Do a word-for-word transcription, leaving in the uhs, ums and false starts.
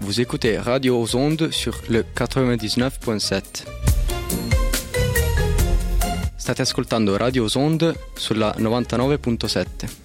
Vous écoutez Radio aux Ondes sur le quatre-vingt-dix-neuf virgola sette. State ascoltando Radio aux Ondes sulla novantanove virgola sette.